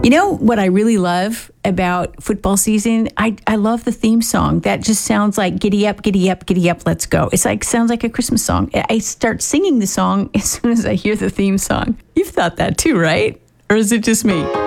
You know what I really love about football season? I love the theme song. That just sounds like giddy up, giddy up, giddy up, let's go. It's like sounds like a Christmas song. I start singing the song as soon as I hear the theme song. You've thought that too, right? Or is it just me?